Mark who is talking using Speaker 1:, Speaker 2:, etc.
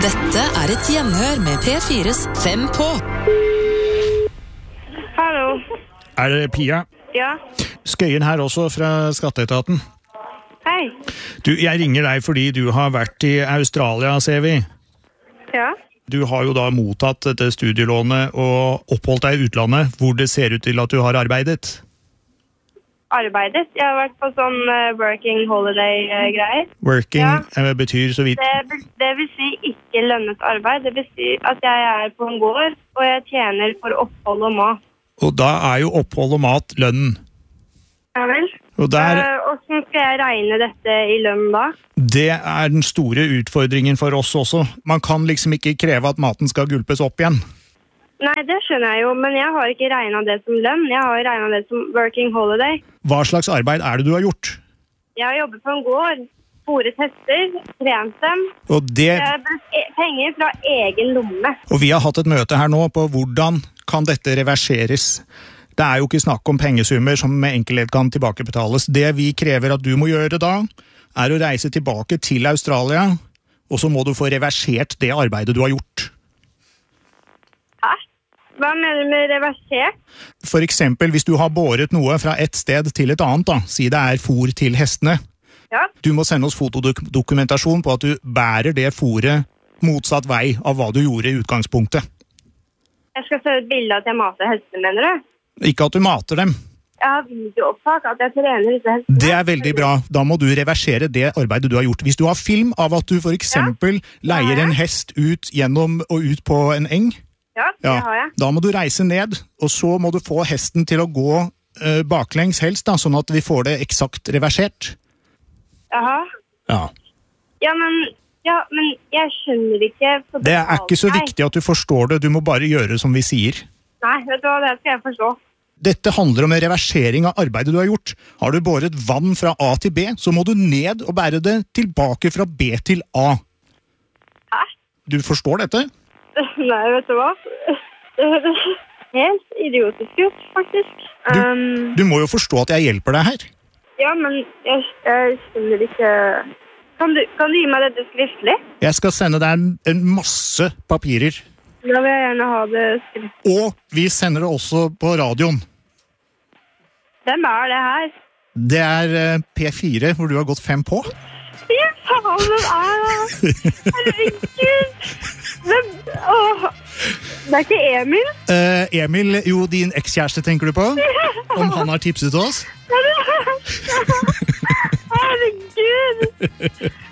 Speaker 1: Dette et gjenhør med P4's 5 på.
Speaker 2: Hallo.
Speaker 3: Det Pia?
Speaker 2: Ja.
Speaker 3: Skøyen her også fra Skatteetaten.
Speaker 2: Hei.
Speaker 3: Du, jeg ringer deg fordi du har vært i Australia, ser vi.
Speaker 2: Ja.
Speaker 3: Du har jo da mottatt dette studielånet og oppholdt deg i utlandet, hvor det ser ut til at du har arbeidet.
Speaker 2: Arbeidet? Jeg har vært på sånn working holiday-greier.
Speaker 3: Working betyr så vidt...
Speaker 2: Det vil si ikke lønnet arbeid. Det vil si at jeg på en gård, og jeg tjener for opphold og mat.
Speaker 3: Og da jo opphold og mat lønnen.
Speaker 2: Ja vel.
Speaker 3: Og
Speaker 2: hvordan skal jeg regne dette i lønn da?
Speaker 3: Det den store utfordringen for oss også. Man kan liksom ikke kreve at maten skal gulpes opp igjen.
Speaker 2: Nei, det skjønner jeg jo, men jeg har ikke regnet det som lønn. Jeg har regnet det som working holiday.
Speaker 3: Hva slags arbeid det du har gjort?
Speaker 2: Jeg har jobbet på en gård, sporet hester, trent dem.
Speaker 3: Og det...
Speaker 2: Jeg har brukt penger fra egen lomme.
Speaker 3: Og vi har hatt et møte her nå på hvordan kan dette reverseres. Det jo ikke snakk om pengesummer som med enkelhet kan tilbakebetales. Det vi krever at du må gjøre da, å reise tilbake til Australia, og så må du få reversert det arbeidet du har gjort.
Speaker 2: Hæ? Hva mener du med reversert?
Speaker 3: For eksempel, hvis du har båret noe fra et sted til et annet, da, si det fôr til hestene.
Speaker 2: Ja.
Speaker 3: Du må sende oss fotodokumentasjon på at du bærer det fôret motsatt vei av hva du gjorde i utgangspunktet.
Speaker 2: Jeg skal se et bilde at jeg mater hestene, mener du?
Speaker 3: Ikke at du mater dem.
Speaker 2: Jeg har videoopptak at jeg trener disse hestene.
Speaker 3: Det veldig bra. Da må du reversere det arbeidet du har gjort. Hvis du har film av at du for eksempel leier en hest ut gjennom og ut på en eng,
Speaker 2: ja, det har jeg.
Speaker 3: Da må du reise ned, og så må du få hesten til å gå baklengs helst, da, sånn at vi får det eksakt reversert.
Speaker 2: Jaha.
Speaker 3: Ja.
Speaker 2: Ja, men jeg skjønner ikke...
Speaker 3: Det ikke så viktig at du forstår det, du må bare gjøre som vi sier.
Speaker 2: Nei, vet du hva, det skal jeg forstå.
Speaker 3: Dette handler om en reversering av arbeidet du har gjort. Har du båret vann fra A til B, så må du ned og bære det tilbake fra B til A.
Speaker 2: Hæ?
Speaker 3: Du forstår dette?
Speaker 2: Nei, vet du hva? Det høres helt idiotisk ut, faktisk.
Speaker 3: Du må jo forstå at jeg hjelper deg her.
Speaker 2: Ja, men jeg skjønner ikke... Kan du gi meg dette skriftlig? Jeg
Speaker 3: skal sende deg en masse papirer.
Speaker 2: Da vil jeg gjerne ha det skriftlig.
Speaker 3: Og vi sender det også på radioen.
Speaker 2: Hvem det her?
Speaker 3: Det P4, hvor du har gått 5 på.
Speaker 2: Ja, faen, hvem det? Herregud! Det ikke Emil?
Speaker 3: Emil, jo, din ekskjæreste tenker du på? Om han har tipset oss?
Speaker 2: Herregud!